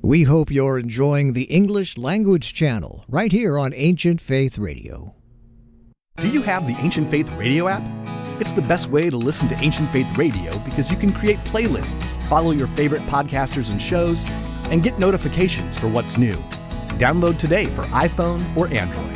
We hope you're enjoying the English Language Channel right here on Ancient Faith Radio. Do you have the Ancient Faith Radio app? It's the best way to listen to Ancient Faith Radio because you can create playlists, follow your favorite podcasters and shows, and get notifications for what's new. Download today for iPhone or Android.